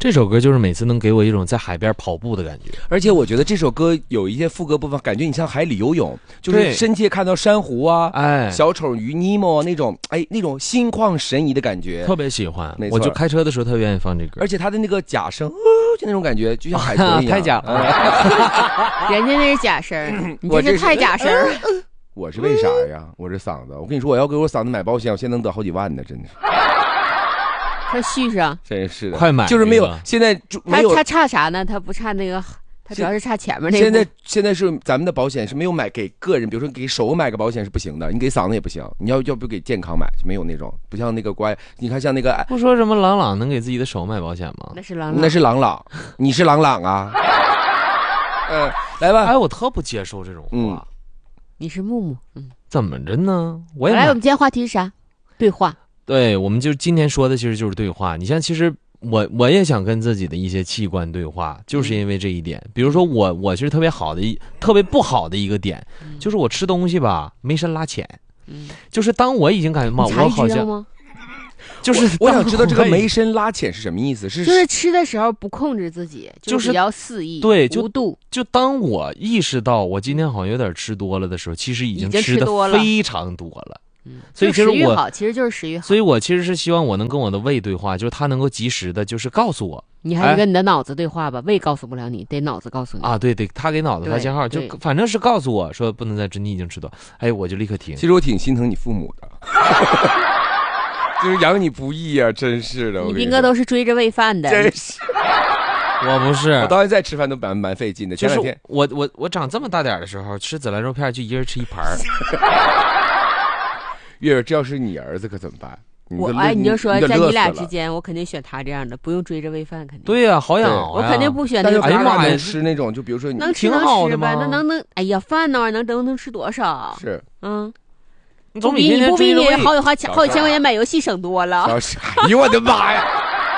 这首歌就是每次能给我一种在海边跑步的感觉， 而且我觉得这首歌有一些副歌部分，感觉你像海里游泳，就是深切看到珊瑚啊，小丑鱼尼莫那种，那种心旷神怡的感觉， 特别喜欢。我就开车的时候特别愿意放这歌， 而且他的那个假声，就那种感觉，就像海豚一样， 太假了。 人家那是假声，你这是太假声。 我是为啥呀？我这嗓子，我跟你说，我要给我嗓子买保险，我现在能得好几万呢，真的是。 快续上， 真是的， 快买！ 就是没有，现在没有。 他差啥呢？他不差那个，他主要是差前面那个。 现在是咱们的保险是没有买给个人，比如说给手买个保险是不行的，你给嗓子也不行。你要不给健康买，没有那种，不像那个乖。你看像那个， 不说什么朗朗能给自己的手买保险吗？ 那是朗朗， 那是朗朗，你是朗朗啊。来吧。 我特不接受这种话。 你是木木， 怎么着呢？ 来，我们今天话题是啥？对话。 对，我们就今天说的其实就是对话。你像其实我也想跟自己的一些器官对话，就是因为这一点。比如说我其实特别不好的一个点，就是我吃东西吧没深拉浅。就是当我已经感觉我好像就是我想知道这个没深拉浅是什么意思？ 就是吃的时候不控制自己，就是比较肆意， 对， 无度。 就当我意识到我今天好像有点吃多了的时候，其实已经吃的非常多了。所以其实其实就是食欲好。 所以我其实是希望我能跟我的胃对话，就是他能够及时的，就是告诉我。 你还是跟你的脑子对话吧，胃告诉不了你，得脑子告诉你啊。对，他给脑子发信号，就反正是告诉我说不能再吃，你已经吃多，我就立刻停。 其实我挺心疼你父母的。就是养你不易啊，真是的。 你斌哥都是追着喂饭的， 真是。 我不是， 我到现在吃饭都蛮费劲的。前两天我长这么大点的时候，吃紫兰肉片就一人吃一盘。 月月，这要是你儿子可怎么办？ 你就说在你俩之间，我肯定选他这样的，不用追着喂饭，肯定。 对呀，好养啊！ 我肯定不选那个。 哎呀妈呀，吃那种就比如说你能吃能吃呗，那能，哎呀，饭呢能吃多少？ 是， 你总比你好几千块钱买游戏省多了。 哎呦我的妈呀！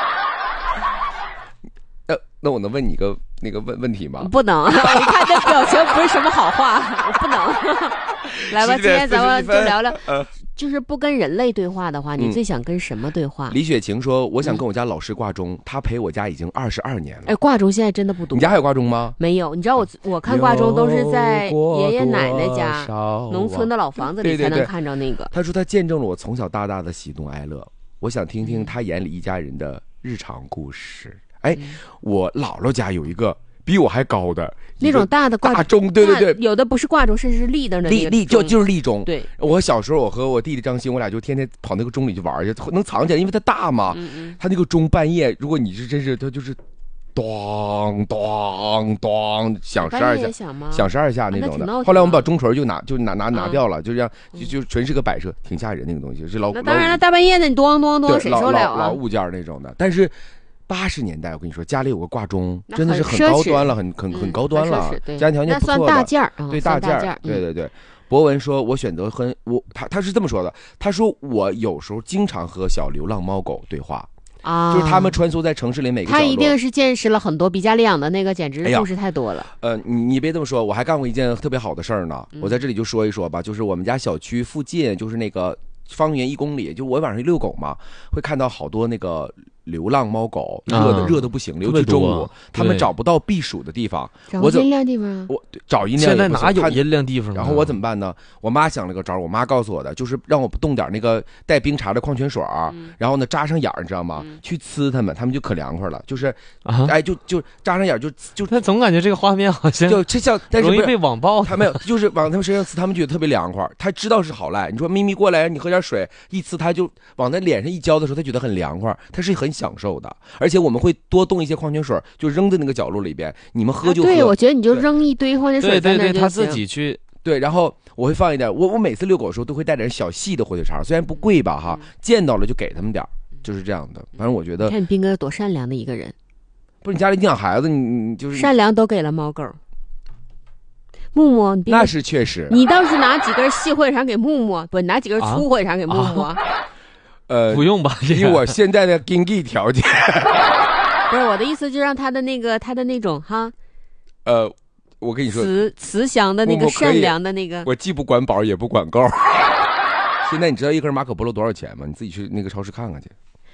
那我能问你个那个问题吗？ 不能，你看这表情不是什么好话，我不能。来吧，今天咱们就聊聊，就是不跟人类对话的话，你最想跟什么对话？ 李雪晴说：“我想跟我家老师挂钟，他陪我家已经22年了。” 挂钟现在真的不多。 你家还有挂钟吗？ 没有，你知道我看挂钟都是在爷爷奶奶家农村的老房子里才能看着那个。 他说他见证了我从小到大的喜怒哀乐，我想听听他眼里一家人的日常故事。我姥姥家有一个比我还高的那种大的挂钟，对， 有的不是挂钟，甚至是立的那个立就是立钟。 对， 我小时候我和我弟弟张鑫，我俩就天天跑那个钟里去玩去，能藏起来，因为它大嘛。他那个钟半夜，如果你是真是，他就是咚咚咚响12下，响12下那种的。后来我们把钟锤就拿掉了，就这样就纯是个摆设，挺吓人那个东西。是那当然了，大半夜的你咚咚咚，谁受了啊？ 老物件那种的，但是。80年代，我跟你说，家里有个挂钟，真的是很高端了，很高端了，家庭条件不错的， 那算大件儿， 对大件儿，对。博文说，我选择他是这么说的，他说我有时候经常和小流浪猫狗对话啊，就是他们穿梭在城市里每个角落， 他一定是见识了很多，比家里养的那个简直故事太多了。 你别这么说，我还干过一件特别好的事儿呢，我在这里就说一说吧，就是我们家小区附近，就是那个方圆1公里，就我晚上遛狗嘛，会看到好多那个。流浪猫狗热的不行，尤其中午，他们找不到避暑的地方， 找阴凉地方。 我找阴凉， 现在哪有阴凉地方？ 然后我怎么办呢？我妈想了个招，我妈告诉我的，就是让我冻点那个带冰碴的矿泉水，然后呢扎上眼儿，你知道吗？去呲它们就可凉快了。就是就扎上眼就他总感觉这个画面好像这像，但是容易被网暴。 他没有，就是往他们身上呲，他们觉得特别凉快。他知道是好赖。你说咪咪过来，你喝点水，一呲他就往他脸上一浇的时候，他觉得很凉快，他是很享受的。而且我们会多冻一些矿泉水，就扔在那个角落里边，你们喝就喝。 对，我觉得你就扔一堆矿泉水在那儿就行。 对，他自己去。 对，然后我会放一点，我每次遛狗的时候都会带点小细的火腿肠，虽然不贵吧哈，见到了就给他们点，就是这样的。反正我觉得， 你看你斌哥多善良的一个人。 不是你家里你养孩子，你就是善良都给了猫狗。木木， 那是确实。 你倒是拿几根细火腿肠给木木，不，拿几根粗火腿肠给木木。 不用吧？ 以我现在的经济条件， 不是我的意思，就让他的那种哈， 我跟你说， 慈祥的那个善良的那个， 我既不管饱也不管够。现在你知道一根马可波罗多少钱吗？你自己去那个超市看看去。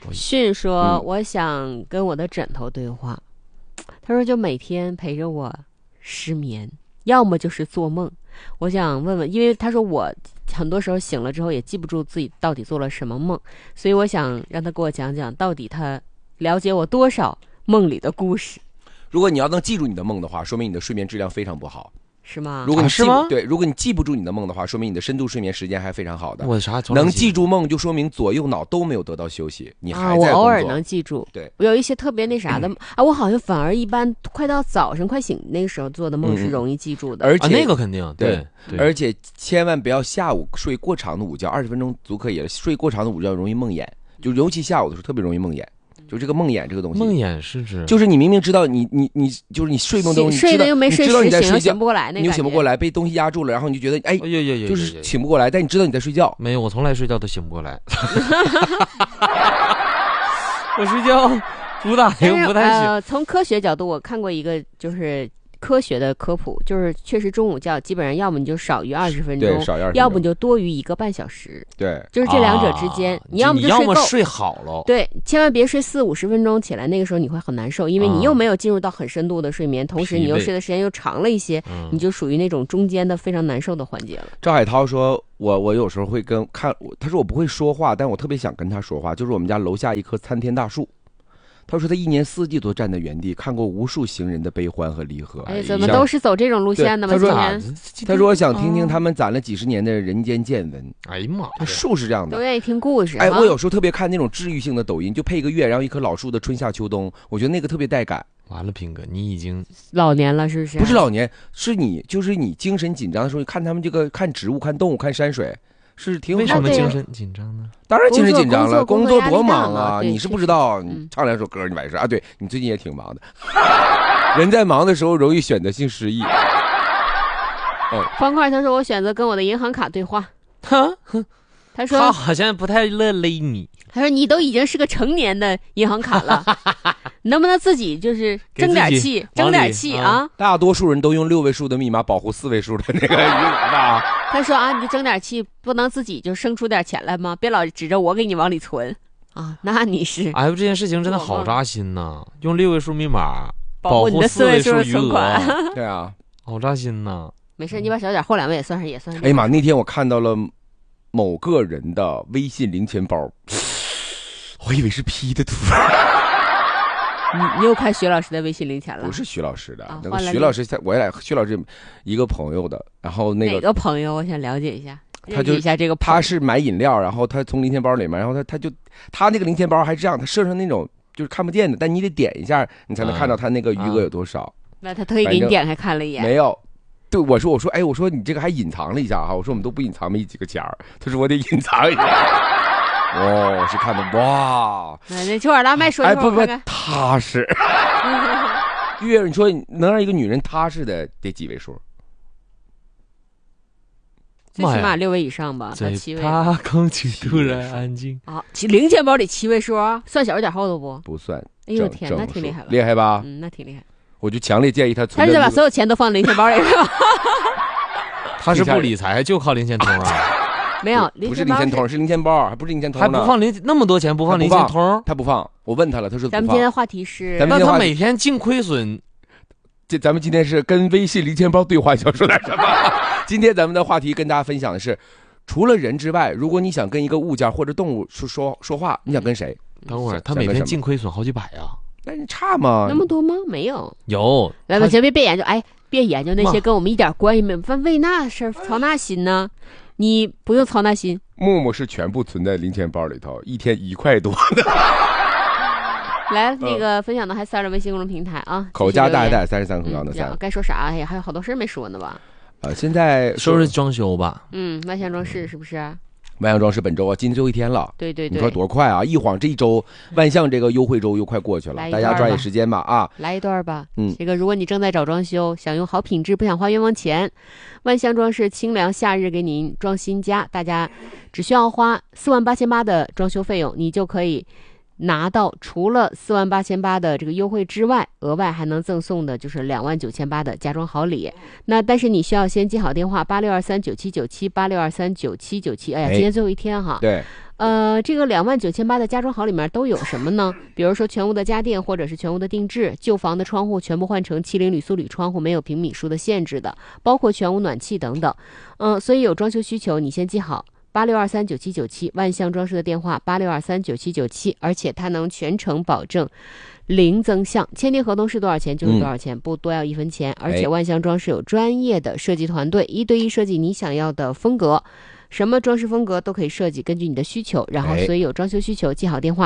迅说我想跟我的枕头对话，他说就每天陪着我失眠，要么就是做梦。我想问问，因为他说我很多时候醒了之后也记不住自己到底做了什么梦，所以我想让他给我讲讲到底他了解我多少梦里的故事。 如果你要能记住你的梦的话，说明你的睡眠质量非常不好。 是吗？ 如果你是吗？ 对，如果你记不住你的梦的话，说明你的深度睡眠时间还非常好的。 我啥能记住梦，就说明左右脑都没有得到休息，你还在工作。 我偶尔能记住。 对， 我有一些特别那啥的我好像反而一般快到早上快醒那个时候做的梦是容易记住的。 而且那个肯定对， 而且千万不要下午睡过长的午觉，20分钟足可以了。睡过长的午觉容易梦魇，就尤其下午的时候特别容易梦魇。就这个梦魇这个东西， 梦魇是指就是你明明知道你就是你睡梦中睡的又没睡实， 醒不过来， 你又醒不过来，被东西压住了，然后你就觉得就是醒不过来，但你知道你在睡觉。 没有，我从来睡觉都醒不过来。我睡觉不太醒。 从科学角度，我看过一个就是科学的科普，就是确实中午觉基本上要么你就少于20分钟，要不你就多于1个半小时。 对， 就是这两者之间，你要么睡好了。 对，千万别睡40-50分钟起来，那个时候你会很难受，因为你又没有进入到很深度的睡眠，同时你又睡的时间又长了一些，你就属于那种中间的非常难受的环节了。 赵海涛说，我有时候会他说我不会说话，但我特别想跟他说话，就是我们家楼下一棵参天大树。他说他一年四季都站在原地，看过无数行人的悲欢和离合。 怎么都是走这种路线的吗？ 他说我想听听他们攒了几十年的人间见闻。 哎呀妈， 树是这样的， 都愿意听故事。 我有时候特别看那种治愈性的抖音，就配一个月，然后一棵老树的春夏秋冬，我觉得那个特别带感。 完了，平哥，你已经老年了，是不是？ 不是老年，是你就是你精神紧张的时候，看他们这个看植物、看动物、看山水。是挺好的。 为什么精神紧张呢？ 当然精神紧张了，工作多忙啊！ 你是不知道，你唱两首歌你完事啊？对，你最近也挺忙的。人在忙的时候容易选择性失忆。 方块他说我选择跟我的银行卡对话。他说他好像不太勒勒你。 他说你都已经是个成年的银行卡了，能不能自己就是争点气，争点气啊！ 大多数人都用6位数的密码保护4位数的那个余额吧。 他说啊，你就争点气，不能自己就生出点钱来吗？别老指着我给你往里存啊！那你是这件事情真的好扎心呐！用6位数密码保护你的4位数余额， 对啊， 好扎心呐！ 没事，你把小点后2位也算是。 哎呀妈，那天我看到了某个人的微信零钱包。我以为是 P 的图。 你又看徐老师的微信零钱了？ 不是徐老师的，那个徐老师我也来徐老师一个朋友的，然后那个哪个朋友？我想了解一下。 他就一下这个， 他是买饮料，然后他从零钱包里面，然后他那个零钱包还这样，他设成那种就是看不见的，但你得点一下，你才能看到他那个余额有多少。 那他特意给你点开看了一眼？ 没有。对，我说，哎，我说你这个还隐藏了一下哈，我说我们都不隐藏没几个钱儿，他说我得隐藏一下。我是看的哇， 那秋尔拉麦说不踏实。月，你说能让一个女人踏实的得几位数？ 最起码6位以上吧，到7位。 他空气突然安静。 零钱包里7位数啊，算小一点后头不？ 不算。 哎呦天，那挺厉害了。 厉害吧？ 那挺厉害。 我就强烈建议他存。 他是把所有钱都放零钱包里是吧？ 他是不理财，就靠零钱通啊。 没有， 不是零钱通，是零钱包，还不是零钱通呢。 还不放那么多钱，不放零钱通？ 他不放。我问他了，他说咱们今天的话题是， 那他每天净亏损。 咱们今天是跟微信零钱包对话，想说点什么？今天咱们的话题跟大家分享的是，除了人之外，如果你想跟一个物件或者动物说话，你想跟谁？ 等会儿他每天净亏损好几百啊。 那你差吗？ 那么多吗？没有。 有。 来吧，别研究，别研究那些跟我们一点关系没有，为那事儿操那心呢？你不用操那心。 木木是全部存在零钱包里头，一天1块多的。 来，那个分享的还32微信公众平台啊。 口加大带33很高的3。 该说啥？哎呀，还有好多事儿没说呢吧？ 现在收拾装修吧。 万象装饰是不是？ 万象装饰本周今天最后一天了。 对， 你说多快啊！一晃这一周，万象这个优惠周又快过去了，大家抓紧时间吧啊！ 来一段吧。这个如果你正在找装修，想用好品质，不想花冤枉钱，万象装饰清凉夏日给您装新家，大家只需要花48800的装修费用，你就可以拿到除了48800的这个优惠之外，额外还能赠送的就是29800的家装好礼。那但是你需要先记好电话8623979786239797。哎呀，今天最后一天哈。 对。 这个29800的家装好里面都有什么呢？比如说全屋的家电或者是全屋的定制，旧房的窗户全部换成70铝塑铝窗户，没有平米数的限制的，包括全屋暖气等等。所以有装修需求，你先记好86239797，万象装饰的电话86239797，而且它能全程保证零增项，签订合同是多少钱就是多少钱，不多要1分钱。而且万象装饰有专业的设计团队，1对1设计你想要的风格。什么装饰风格都可以设计，根据你的需求，然后所以有装修需求记好电话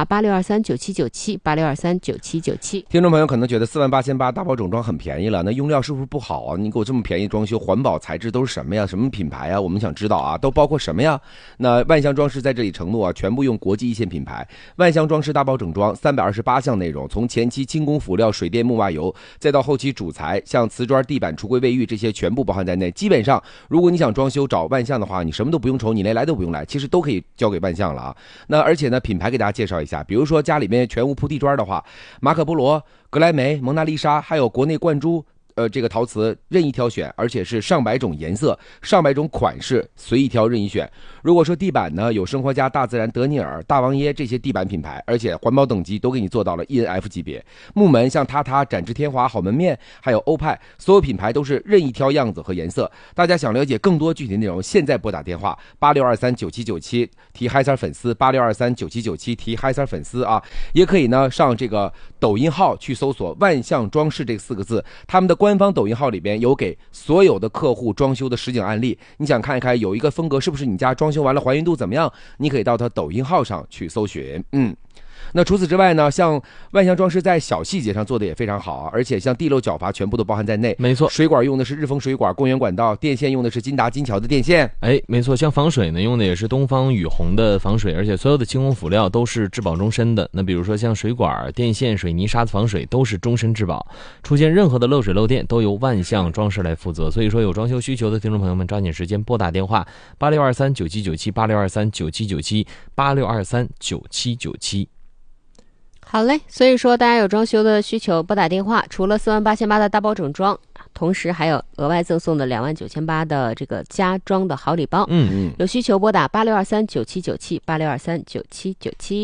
8623979786239797。 听众朋友可能觉得48800大包整装很便宜了，那用料是不是不好啊？你给我这么便宜装修，环保材质都是什么呀？什么品牌啊？我们想知道啊，都包括什么呀？那万象装饰在这里承诺啊，全部用国际一线品牌。万象装饰大包整装328项内容，从前期轻工辅料、水电木瓦油，再到后期主材，像瓷砖、地板、橱柜、卫浴这些全部包含在内。基本上，如果你想装修找万象的话，你什么都不用愁，你连来都不用来，其实都可以交给万象了啊。那而且呢，品牌给大家介绍一下，比如说家里面全屋铺地砖的话，马可波罗、格莱美、蒙娜丽莎，还有国内冠珠。这个陶瓷任意挑选，而且是上百种颜色、上百种款式，随意挑任意选。如果说地板呢，有生活家、大自然、德尼尔、大王耶这些地板品牌，而且环保等级都给你做到了 ENF 级别。木门像榻榻、展翅天华、好门面，还有欧派，所有品牌都是任意挑样子和颜色。大家想了解更多具体内容，现在拨打电话86239797提嗨三粉丝86239797提嗨三粉丝啊，也可以呢上这个抖音号去搜索万象装饰这4个字，他们的官方抖音号里边有给所有的客户装修的实景案例，你想看一看有一个风格是不是你家装修完了还原度怎么样，你可以到他抖音号上去搜寻。那除此之外呢，像万象装饰在小细节上做的也非常好啊，而且像地漏角阀全部都包含在内。 没错， 水管用的是日丰水管公园管道，电线用的是金达金桥的电线。 没错，像防水呢用的也是东方雨虹的防水，而且所有的轻工辅料都是质保终身的。那比如说像水管、电线、水泥、沙子防水都是终身质保，出现任何的漏水漏电都由万象装饰来负责。所以说有装修需求的听众朋友们，抓紧时间拨打电话86239797 86239797 86239797。 好嘞，所以说大家有装修的需求拨打电话，除了48800的大包整装，同时还有额外赠送的29800的这个家装的好礼包。有需求拨打86239797 86239797。